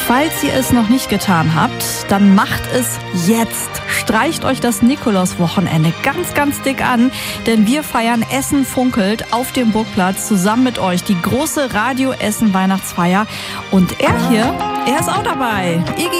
Falls ihr es noch nicht getan habt, dann macht es jetzt. Streicht euch das Nikolauswochenende ganz, ganz dick an, denn wir feiern Essen funkelt auf dem Burgplatz zusammen mit euch. Die große Radio Essen Weihnachtsfeier. Und er ist auch dabei.